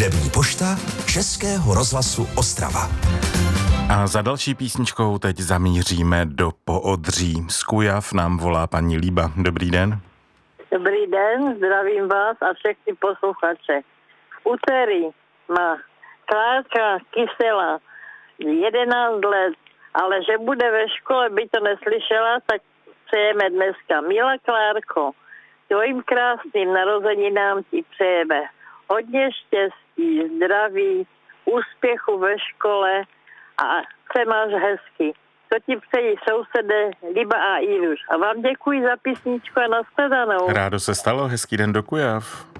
Hudební pošta Českého rozhlasu Ostrava. A za další písničkou teď zamíříme do Poodří. Z Kujav nám volá paní Líba. Dobrý den. Dobrý den, zdravím vás a všechny posluchače. V úterý má Klárka Kysela 11 let, ale že bude ve škole, by to neslyšela, tak přejeme dneska. Milá Klárko, tvojím krásným narozeninám ti přejeme hodně štěstí, zdraví, úspěchu ve škole a se máš hezky. To ti přeji sousedé Liba a Iluš. A vám děkuji za písničku a nashledanou. Rádo se stalo, hezký den do Kujav.